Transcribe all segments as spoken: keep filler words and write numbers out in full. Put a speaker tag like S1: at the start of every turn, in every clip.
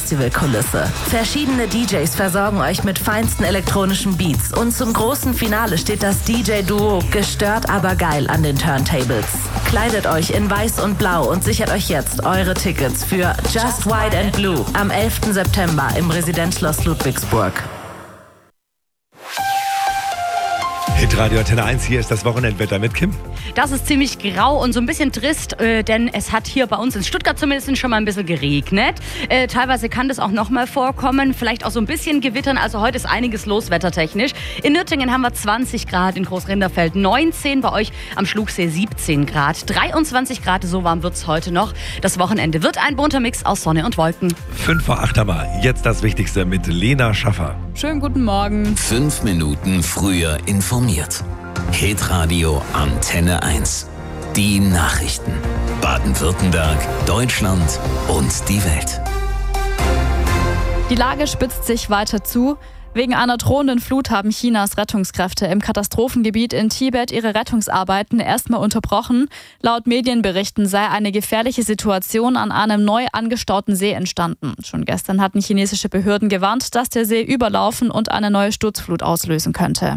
S1: Festivalkulisse. Verschiedene D Js versorgen euch mit feinsten elektronischen Beats und zum großen Finale steht das D J-Duo Gestört aber geil an den Turntables. Kleidet euch in Weiß und Blau und sichert euch jetzt eure Tickets für Just White and Blue am elften September im Residenzschloss Ludwigsburg.
S2: Hitradio Antenne eins, hier ist das Wochenendwetter mit Kim.
S3: Das ist ziemlich grau und so ein bisschen trist, äh, denn es hat hier bei uns in Stuttgart zumindest schon mal ein bisschen geregnet. Äh, teilweise kann das auch noch mal vorkommen, vielleicht auch so ein bisschen gewittern. Also heute ist einiges los wettertechnisch. In Nürtingen haben wir zwanzig Grad, in Großrinderfeld neunzehn, bei euch am Schlugsee siebzehn Grad. dreiundzwanzig Grad, so warm wird es heute noch. Das Wochenende wird ein bunter Mix aus Sonne und Wolken.
S2: Fünf vor acht haben wir. Jetzt das Wichtigste mit Lena Schaffer.
S4: Schönen guten Morgen.
S5: Fünf Minuten früher informiert. Hitradio Antenne eins. Die Nachrichten. Baden-Württemberg, Deutschland und die Welt.
S4: Die Lage spitzt sich weiter zu. Wegen einer drohenden Flut haben Chinas Rettungskräfte im Katastrophengebiet in Tibet ihre Rettungsarbeiten erstmal unterbrochen. Laut Medienberichten sei eine gefährliche Situation an einem neu angestauten See entstanden. Schon gestern hatten chinesische Behörden gewarnt, dass der See überlaufen und eine neue Sturzflut auslösen könnte.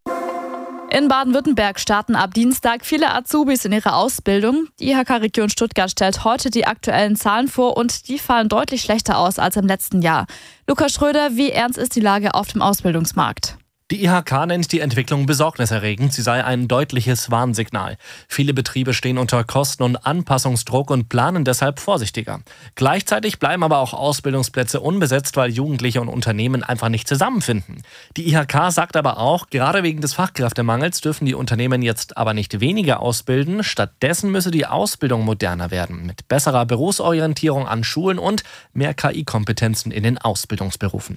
S4: In Baden-Württemberg starten ab Dienstag viele Azubis in ihrer Ausbildung. Die I H K-Region Stuttgart stellt heute die aktuellen Zahlen vor und die fallen deutlich schlechter aus als im letzten Jahr. Lukas Schröder, wie ernst ist die Lage auf dem Ausbildungsmarkt?
S6: Die I H K nennt die Entwicklung besorgniserregend. Sie sei ein deutliches Warnsignal. Viele Betriebe stehen unter Kosten- und Anpassungsdruck und planen deshalb vorsichtiger. Gleichzeitig bleiben aber auch Ausbildungsplätze unbesetzt, weil Jugendliche und Unternehmen einfach nicht zusammenfinden. Die I H K sagt aber auch, gerade wegen des Fachkräftemangels dürfen die Unternehmen jetzt aber nicht weniger ausbilden. Stattdessen müsse die Ausbildung moderner werden, mit besserer Berufsorientierung an Schulen und mehr K I-Kompetenzen in den Ausbildungsberufen.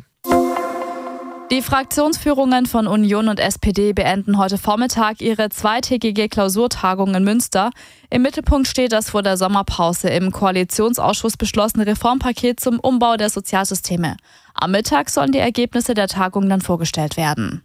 S4: Die Fraktionsführungen von Union und S P D beenden heute Vormittag ihre zweitägige Klausurtagung in Münster. Im Mittelpunkt steht das vor der Sommerpause im Koalitionsausschuss beschlossene Reformpaket zum Umbau der Sozialsysteme. Am Mittag sollen die Ergebnisse der Tagung dann vorgestellt werden.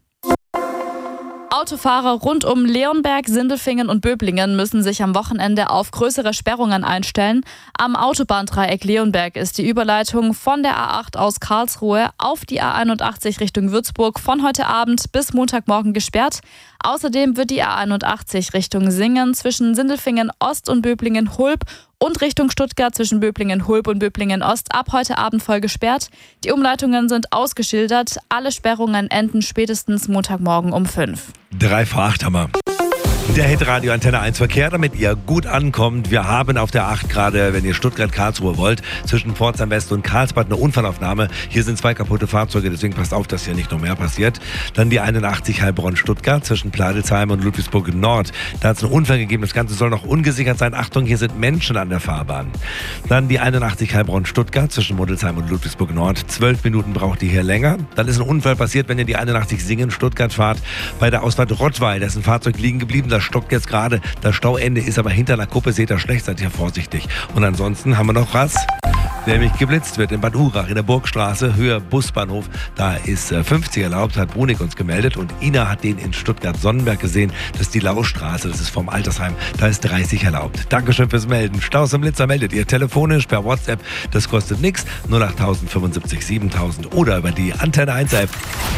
S4: Autofahrer rund um Leonberg, Sindelfingen und Böblingen müssen sich am Wochenende auf größere Sperrungen einstellen. Am Autobahndreieck Leonberg ist die Überleitung von der A acht aus Karlsruhe auf die A einundachtzig Richtung Würzburg von heute Abend bis Montagmorgen gesperrt. Außerdem wird die A einundachtzig Richtung Singen zwischen Sindelfingen Ost und Böblingen Hulb und Richtung Stuttgart zwischen Böblingen Hulb und Böblingen Ost ab heute Abend voll gesperrt. Die Umleitungen sind ausgeschildert. Alle Sperrungen enden spätestens Montagmorgen um fünf.
S2: Drei vor acht haben wir. Der Hitradio Antenne eins Verkehr, damit ihr gut ankommt. Wir haben auf der acht gerade, wenn ihr Stuttgart-Karlsruhe wollt, zwischen Pforzheim West und Karlsbad eine Unfallaufnahme. Hier sind zwei kaputte Fahrzeuge, deswegen passt auf, dass hier nicht noch mehr passiert. Dann die einundachtzig Heilbronn-Stuttgart zwischen Pladelsheim und Ludwigsburg Nord. Da hat es einen Unfall gegeben, das Ganze soll noch ungesichert sein. Achtung, hier sind Menschen an der Fahrbahn. Dann die einundachtzig Heilbronn-Stuttgart zwischen Modelsheim und Ludwigsburg Nord. Zwölf Minuten braucht die hier länger. Dann ist ein Unfall passiert, wenn ihr die einundachtzig Singen-Stuttgart fahrt. Bei der Ausfahrt Rottweil, da ist ein Fahrzeug liegen geblieben, das stockt jetzt gerade. Das Stauende ist aber hinter einer Kuppe, seht ihr schlecht, seid ihr vorsichtig. Und ansonsten haben wir noch was, nämlich geblitzt wird in Bad Urach, in der Burgstraße, Höhe Busbahnhof. Da ist fünfzig erlaubt, hat Brunig uns gemeldet. Und Ina hat den in Stuttgart-Sonnenberg gesehen. Das ist die Laustraße, das ist vom Altersheim. Da ist dreißig erlaubt. Dankeschön fürs Melden. Staus im Blitzer meldet ihr telefonisch per WhatsApp. Das kostet nichts. null acht null null fünfundsiebzig siebentausend oder über die Antenne eins App.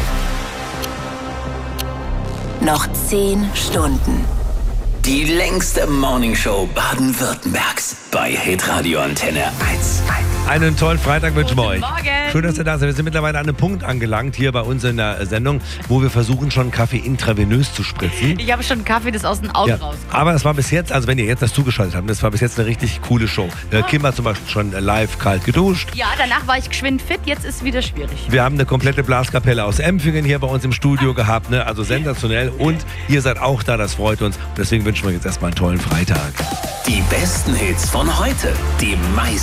S1: Noch zehn Stunden.
S5: Die längste Morningshow Baden-Württembergs bei Hitradio Antenne eins.
S2: Einen tollen Freitag wünschen wir euch.
S3: Morgen.
S2: Schön, dass ihr da seid. Wir sind mittlerweile an einem Punkt angelangt hier bei uns in der Sendung, wo wir versuchen, schon Kaffee intravenös zu spritzen.
S3: Ich habe schon Kaffee, das aus den Augen
S2: Ja,
S3: rauskommt.
S2: aber das war bis jetzt, also wenn ihr jetzt das zugeschaltet habt, das war bis jetzt eine richtig coole Show. Äh, Kim hat zum Beispiel schon live kalt geduscht.
S3: Ja, danach war ich geschwind fit, jetzt ist es wieder schwierig.
S2: Wir haben eine komplette Blaskapelle aus Empfingen hier bei uns im Studio gehabt, ne? Also sensationell. Und ihr seid auch da, das freut uns. Und deswegen wünschen wir jetzt erstmal einen tollen Freitag.
S5: Die besten Hits von heute, die meisten